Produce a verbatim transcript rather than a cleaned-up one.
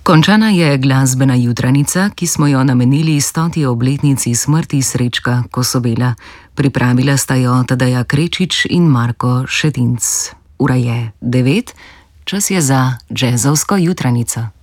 Končana je glasbena jutranica, ki smo jo namenili stoti obletnici smrti Srečka Kosobela. Pripravila sta jo Tadeja Krečič in Marko Šetinc. Ura je devet, čas je za džezovsko jutranico.